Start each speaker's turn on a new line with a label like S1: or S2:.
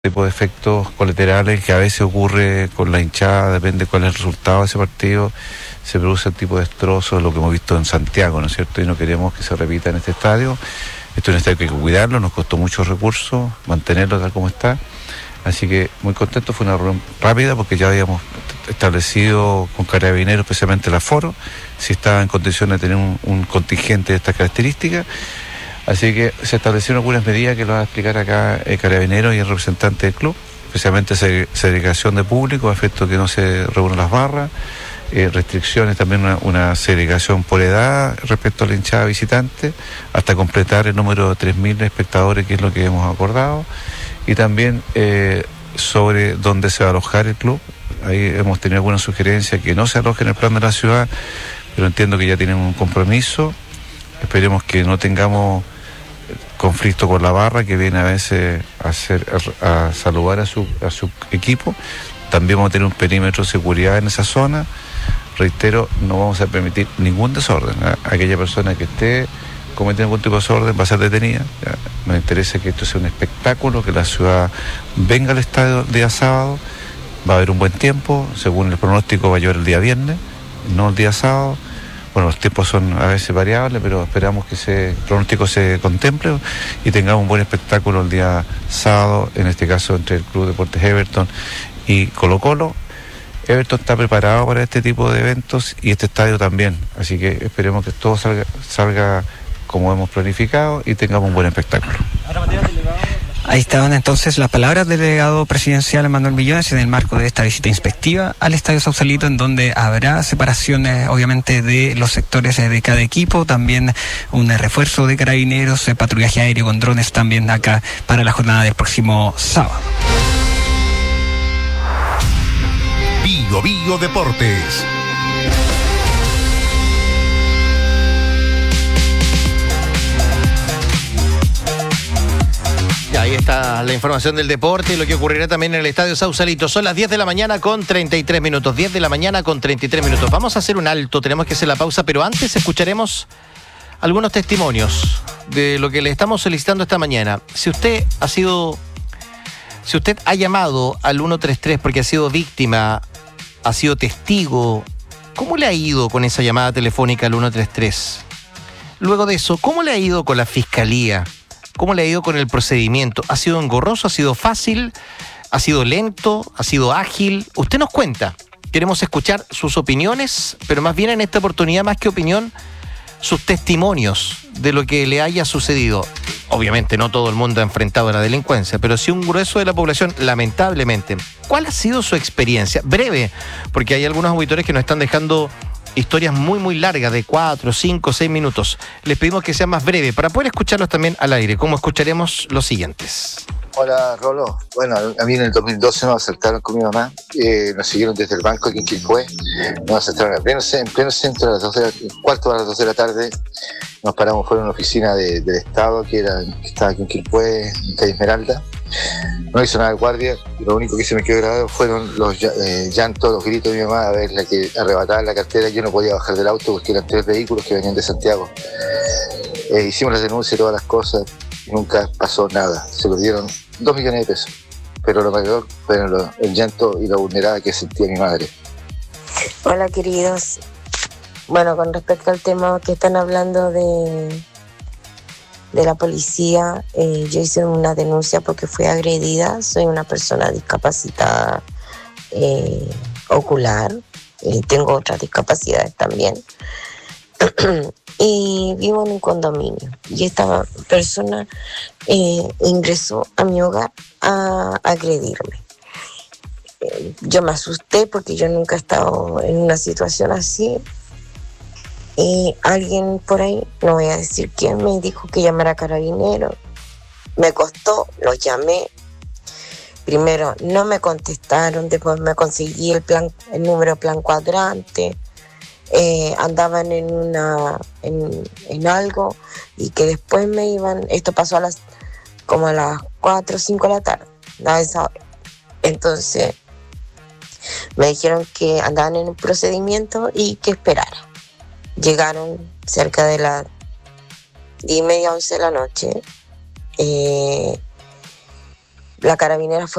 S1: tipo de efectos colaterales que a veces ocurre con la hinchada, depende cuál es el resultado de ese partido, se produce el tipo de destrozos, lo que hemos visto en Santiago, ¿no es cierto? Y no queremos que se repita en este estadio. Esto es un estadio que hay que cuidarlo, nos costó muchos recursos, mantenerlo tal como está. Así que muy contento, fue una reunión rápida porque ya habíamos establecido con Carabineros especialmente el aforo, si estaba en condiciones de tener un contingente de estas características. Así que se establecieron algunas medidas que lo va a explicar acá Carabineros y el representante del club, especialmente segregación de público, a efecto que no se reúnan las barras, restricciones, también una segregación por edad respecto a la hinchada visitante, hasta completar el número de 3.000 espectadores, que es lo que hemos acordado, y también sobre dónde se va a alojar el club. Ahí hemos tenido alguna sugerencia que no se aloje en el plan de la ciudad, pero entiendo que ya tienen un compromiso. Esperemos que no tengamos conflicto con la barra, que viene a veces a saludar a su equipo. También vamos a tener un perímetro de seguridad en esa zona. Reitero, no vamos a permitir ningún desorden. Aquella persona que esté cometiendo algún tipo de desorden va a ser detenida. Nos interesa que esto sea un espectáculo, que la ciudad venga al estadio el día sábado. Va a haber un buen tiempo, según el pronóstico va a llover el día viernes, no el día sábado. Bueno, los tiempos son a veces variables, pero esperamos que el pronóstico se contemple y tengamos un buen espectáculo el día sábado, en este caso entre el Club Deportes Everton y Colo-Colo. Everton está preparado para este tipo de eventos y este estadio también, así que esperemos que todo salga como hemos planificado y tengamos un buen espectáculo.
S2: Ahí estaban entonces las palabras del delegado presidencial Manuel Millones en el marco de esta visita inspectiva al Estadio Sausalito, en donde habrá separaciones obviamente de los sectores de cada equipo, también un refuerzo de Carabineros, patrullaje aéreo con drones también acá para la jornada del próximo sábado.
S3: Bio Deportes.
S4: Ahí está la información del deporte y lo que ocurrirá también en el Estadio Sausalito. Son las 10 de la mañana con 33 minutos. 10 de la mañana con 33 minutos. Vamos a hacer un alto, tenemos que hacer la pausa, pero antes escucharemos algunos testimonios de lo que le estamos solicitando esta mañana. Si usted ha llamado al 133 porque ha sido víctima, ha sido testigo, ¿cómo le ha ido con esa llamada telefónica al 133? Luego de eso, ¿cómo le ha ido con la fiscalía? ¿Cómo le ha ido con el procedimiento? ¿Ha sido engorroso? ¿Ha sido fácil? ¿Ha sido lento? ¿Ha sido ágil? Usted nos cuenta. Queremos escuchar sus opiniones, pero más bien en esta oportunidad, más que opinión, sus testimonios de lo que le haya sucedido. Obviamente no todo el mundo ha enfrentado a la delincuencia, pero sí un grueso de la población, lamentablemente. ¿Cuál ha sido su experiencia? Breve, porque hay algunos auditores que nos están dejando historias muy, muy largas, de 4, 5, 6 minutos. Les pedimos que sea más breve, para poder escucharlos también al aire, como escucharemos los siguientes.
S5: Hola, Rolo. Bueno, a mí en el 2012 nos asaltaron con mi mamá, nos siguieron desde el banco aquí en Quilpué, nos asaltaron en pleno centro, a las 2 de la tarde, nos paramos fuera de una oficina del Estado que estaba aquí en Quilpué, en calle Esmeralda. No hizo nada el guardia, lo único que se me quedó grabado fueron los llantos, los gritos de mi mamá a ver la que arrebataba la cartera. Yo no podía bajar del auto porque eran 3 vehículos que venían de Santiago. Hicimos las denuncias y todas las cosas y nunca pasó nada. Se perdieron 2 millones de pesos, pero lo mayor fue el llanto y la vulnerada que sentía mi madre.
S6: Hola, queridos. Bueno, con respecto al tema que están hablando de la policía, yo hice una denuncia porque fui agredida. Soy una persona discapacitada ocular, tengo otras discapacidades también y vivo en un condominio, y esta persona ingresó a mi hogar a agredirme. Yo me asusté porque yo nunca he estado en una situación así. Y alguien por ahí, no voy a decir quién, me dijo que llamara a Carabineros. Me costó, los llamé. Primero no me contestaron, después me conseguí el número plan cuadrante. Andaban en algo, y que después me iban. Esto pasó como a las 4 o 5 de la tarde, a esa hora. Entonces me dijeron que andaban en un procedimiento y que esperara. Llegaron cerca de las 10:30, 11 de la noche. La carabinera fue